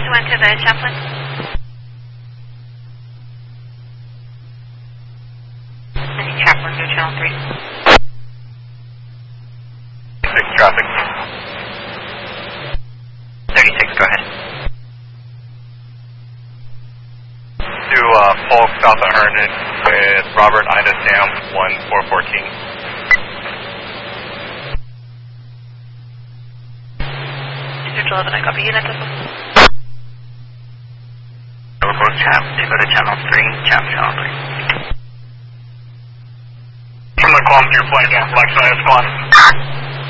1 to the chaplain. Chaplain to channel 3. 6 traffic. 36, go ahead. To Polk south of Herndon with Robert Ida Sam 1414. District 11, I copy unit. We're both chap to go to channel 3, channel 3. I'm going to call him to your flight down, Flex, I have squad.